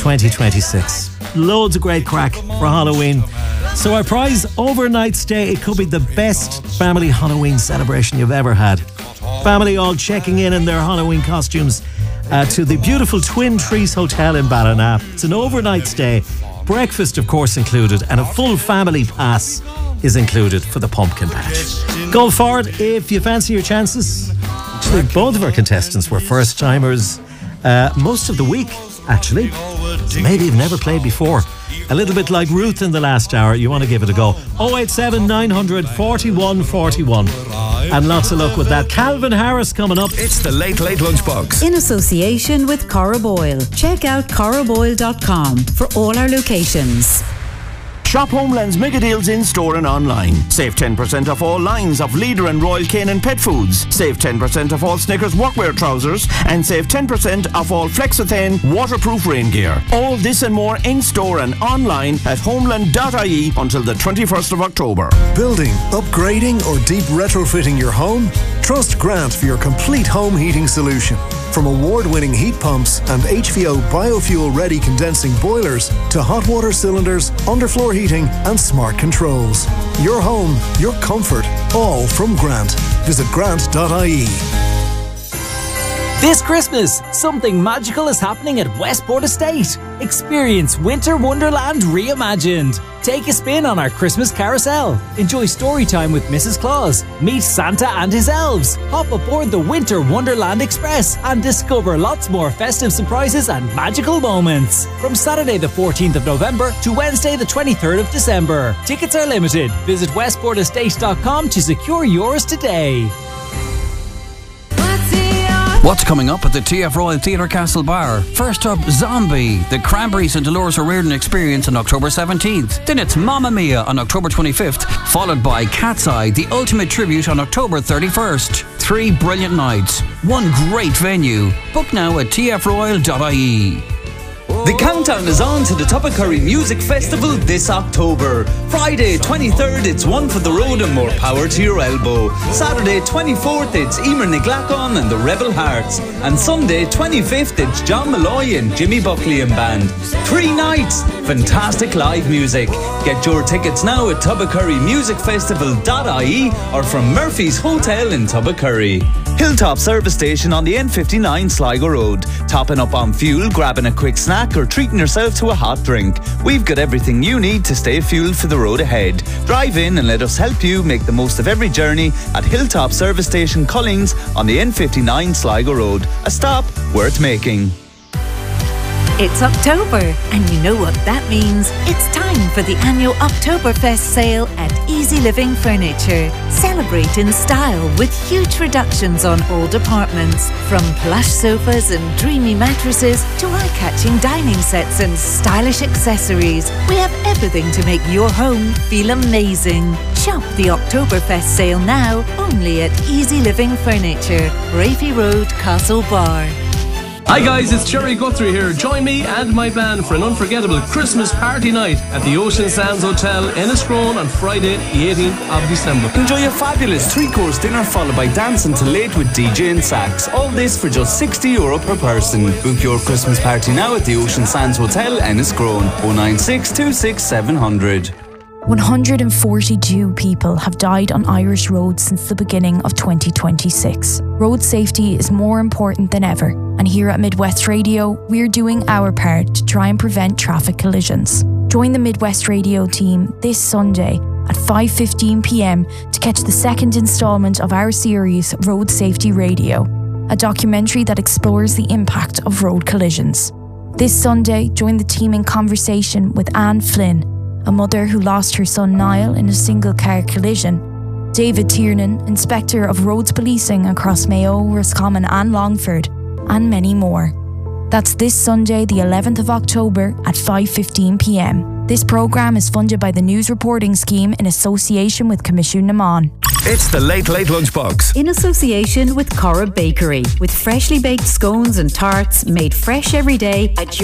2026. Loads of great crack for Halloween. So our prize, overnight stay. It could be the best family Halloween celebration you've ever had. Family all checking in their Halloween costumes to the beautiful Twin Trees Hotel in Ballina. It's an overnight stay. Breakfast, of course, included, and a full family pass is included for the pumpkin patch. Go forward if you fancy your chances. Actually, both of our contestants were first timers most of the week, actually. So maybe you've never played before. A little bit like Ruth in the last hour. You want to give it a go. 087 900 41 41. And lots of luck with that. Calvin Harris coming up. It's the Late Late Lunchbox. In association with Corraboyle. Check out corraboyle.com for all our locations. Shop Homeland's mega deals in store and online. Save 10% off all lines of Leader and Royal Canin pet foods. Save 10% off all Snickers workwear trousers. And save 10% off all Flexithane waterproof rain gear. All this and more in store and online at homeland.ie until the 21st of October. Building, upgrading or deep retrofitting your home? Trust Grant for your complete home heating solution. From award-winning heat pumps and HVO biofuel-ready condensing boilers to hot water cylinders, underfloor heating and smart controls. Your home, your comfort, all from Grant. Visit grant.ie. This Christmas, something magical is happening at Westport Estate. Experience Winter Wonderland reimagined. Take a spin on our Christmas carousel. Enjoy story time with Mrs. Claus. Meet Santa and his elves. Hop aboard the Winter Wonderland Express and discover lots more festive surprises and magical moments. From Saturday the 14th of November to Wednesday the 23rd of December. Tickets are limited. Visit westportestate.com to secure yours today. What's coming up at the TF Royal Theatre Castlebar? First up, Zombie, the Cranberries and Dolores O'Riordan Experience on October 17th. Then it's Mamma Mia on October 25th, followed by Cat's Eye, the ultimate tribute on October 31st. 3 brilliant nights, one great venue. Book now at tfroyal.ie. The countdown is on to the Tubbercurry Music Festival this October. Friday 23rd, it's One for the Road and More Power to Your Elbow. Saturday 24th, it's Emer Niglacon and the Rebel Hearts. And Sunday 25th, it's John Malloy and Jimmy Buckley and Band. 3 nights, fantastic live music. Get your tickets now at tubbercurrymusicfestival.ie or from Murphy's Hotel in Tubbercurry. Hilltop Service Station on the N59 Sligo Road. Topping up on fuel, grabbing a quick snack or treating yourself to a hot drink. We've got everything you need to stay fueled for the road ahead. Drive in and let us help you make the most of every journey at Hilltop Service Station Collings on the N59 Sligo Road. A stop worth making. It's October, and you know what that means. It's time for the annual Oktoberfest sale at Easy Living Furniture. Celebrate in style with huge reductions on all departments. From plush sofas and dreamy mattresses to eye-catching dining sets and stylish accessories. We have everything to make your home feel amazing. Shop the Oktoberfest sale now, only at Easy Living Furniture, Rafi Road, Castlebar. Hi guys, it's Cherry Guthrie here. Join me and my band for an unforgettable Christmas party night at the Ocean Sands Hotel, Enniscrone on Friday the 18th of December. Enjoy a fabulous 3-course dinner followed by dancing till late with DJ and sax. All this for just €60 per person. Book your Christmas party now at the Ocean Sands Hotel, Enniscrone. 096 26 700. 142 people have died on Irish roads since the beginning of 2026. Road safety is more important than ever, and here at Midwest Radio, we're doing our part to try and prevent traffic collisions. Join the Midwest Radio team this Sunday at 5:15 p.m. to catch the second instalment of our series Road Safety Radio, a documentary that explores the impact of road collisions. This Sunday, join the team in conversation with Anne Flynn, a mother who lost her son Niall in a single-car collision, David Tiernan, Inspector of Roads Policing across Mayo, Roscommon and Longford, and many more. That's this Sunday, the 11th of October at 5:15 p.m. This programme is funded by the News Reporting Scheme in association with Commission Naman. It's the Late Late Lunchbox. In association with Corra Bakery, with freshly baked scones and tarts made fresh every day at